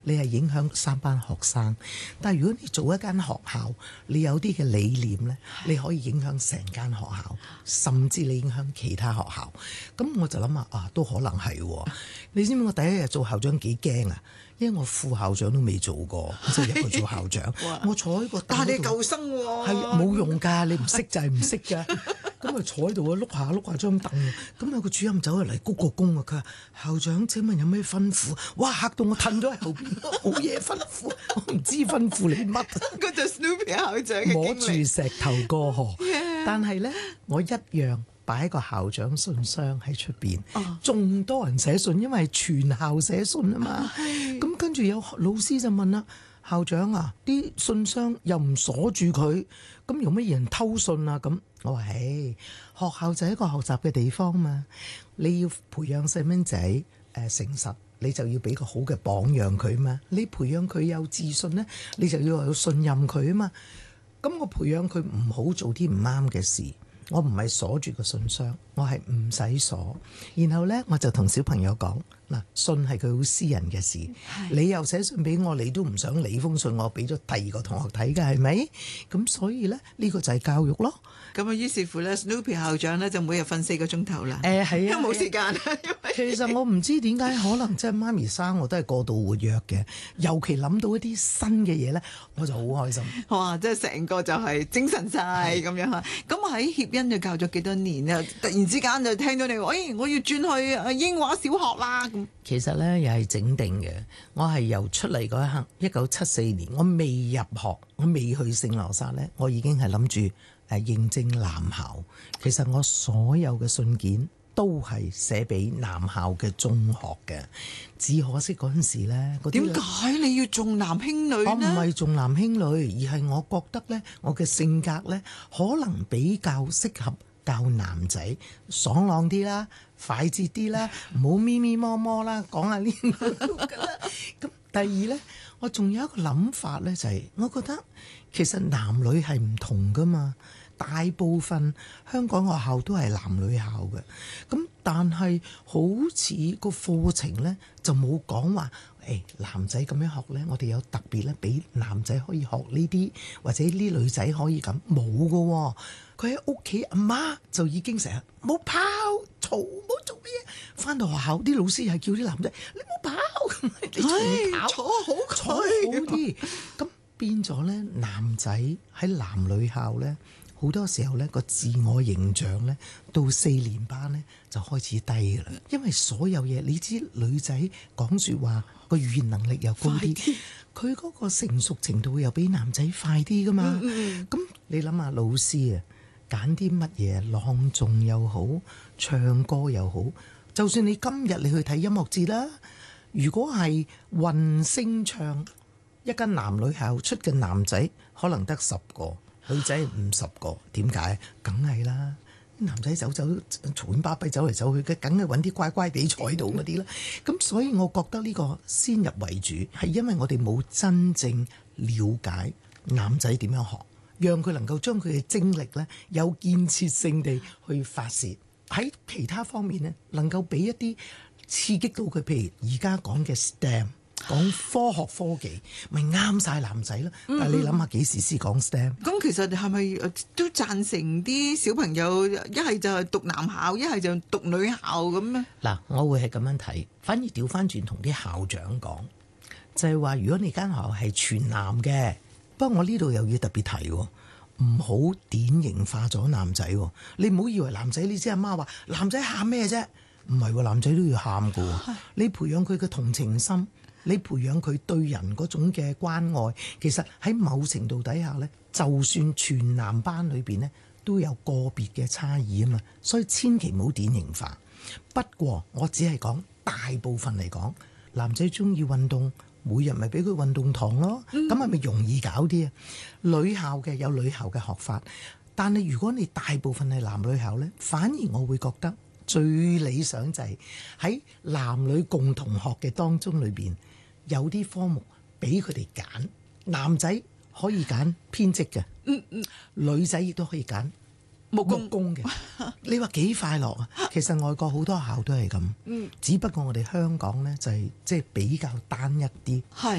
你係影響3班學生，但係如果你做一間學校，你有啲嘅理念呢，你可以影響成間學校，甚至你影響其他學校。咁我就諗下都可能係喎。你知唔知我第一日做校長幾驚啊？因為我副校長都未做過，即係一個做校長。我坐喺個， 但係你舊生喎， 係冇用㗎，你唔識就係唔識㗎。咁啊坐喺度啊，碌下張凳，咁有個主任走入嚟鞠個躬啊，佢話校長請問有咩吩咐？哇，嚇到我褪咗喺後邊，冇嘢吩咐，我唔知吩咐你乜。 嗰就 Snoopy 校長嘅摸經歷住石頭過河， Yeah. 但係呢，我一樣擺個校長信箱喺出邊，仲多人寫信，因為係全校寫信啊嘛。咁跟住有老師就問啦：校長啊，啲信箱又唔鎖住佢，咁有乜人偷信啊？咁我話：唉，學校就係一個學習嘅地方嘛，你要培養細蚊仔誠實。你就要俾個好嘅榜樣佢嘛，你培養佢有自信呢，你就要有信任佢啊嘛。咁我培養佢唔好做啲唔啱嘅事，我唔係鎖住個信箱，我係唔使鎖。然後呢，我就同小朋友講嗱，信係佢好私人嘅事，你又寫信俾我，你都唔想理封信我俾咗第二個同學睇㗎，係咪？咁所以呢，呢個就係教育咯。 咁啊，於是乎咧，Snoopy 校長咧就每日瞓4個鐘頭啦。 係啊， 因為冇時間。 其實我唔知點解，可能即係媽咪生我都係過度活躍嘅，尤其諗到一啲新嘅嘢咧，我就好開心。 哇！即係成個就係精神晒咁樣嚇。咁我喺協恩就教咗幾多年啊？突然之間就聽到你話，我要轉去英華小學啦咁。 其實咧又係整定嘅，我係由出嚟嗰一刻，1974年，我未入學，我未去聖羅撒咧，我已經係諗住應徵男校。其實我所有嘅信件都係寫俾男校嘅中學嘅，只可惜嗰陣時咧， 點解你要重男輕女呢？ 我唔係重男輕女，而係我覺得咧，我嘅性格咧，可能比較適合教男仔，爽朗啲啦，快捷啲啦，唔好咪咪摸摸啦，講下呢個啦。咁第二咧，我仲有一個諗法咧，就係我覺得其實男女係唔同噶嘛。大部分香港學校都係男女校嘅，咁但係好似個課程呢，就冇講話，男仔咁樣學呢，我哋有特別咧，俾男仔可以學呢啲，或者啲女仔可以咁，冇㗎喎。佢喺屋企阿媽就已經成日冇跑嘈，冇做咩嘢，翻到學校啲老師係叫啲男仔你冇跑，你仲跑坐好啲，咁變咗呢，男仔喺男女校呢。好多時候呢個自我形象呢，到4年班呢就開始低㗎啦。因為所有嘢你知，女仔講説話個語言能力又高啲，佢嗰個成熟程度又比男仔快啲㗎嘛。咁你諗下，老師啊揀啲乜嘢朗誦又好，唱歌又好，就算你今日你去睇音樂節啦，如果係混聲唱，一間男女校出嘅男仔可能得10個。女仔50個，點解？梗係啦，男仔走嘈喧巴閉走嚟走去嘅，梗係揾啲乖乖地坐喺度嗰啲啦。咁所以我覺得呢個先入為主，係因為我哋冇真正了解男仔點樣學，讓佢能夠將佢嘅精力呢有建設性地去發泄。喺其他方面呢，能夠俾一啲刺激到佢，譬如而家講嘅 STEM。講科學科技咪啱晒男仔咯，但係你諗下幾時先講 STEM？ 咁其實係咪都贊成啲小朋友一係就係讀男校，一係就讀女校咁咧？ 嗱，我會係咁樣睇，反而調翻轉同啲校長講，就係話如果你間學校係全男嘅，不過我呢度又要特別提，唔好典型化咗男仔。你唔好以為男仔，你知阿媽話男仔喊咩啫？唔係喎，男仔都要喊㗎。你培養佢嘅同情心。你培養佢對人嗰種嘅關愛，其實喺某程度底下呢，就算全男班裏邊呢，都有個別嘅差異啊嘛，所以千祈唔好典型化。不過我只係講大部分嚟講，男仔中意運動，每日咪俾佢運動堂咯，咁係咪容易搞啲啊？女校嘅有女校嘅學法，但係如果你大部分係男女校呢，反而我會覺得最理想就係喺男女共同學嘅當中裏邊。有啲科目俾佢哋揀，男仔可以揀編織嘅，女仔亦都可以揀木工嘅。你話幾快樂啊？其實外國好多學校都係咁，只不過我哋香港呢，就係即係比較單一啲。 係。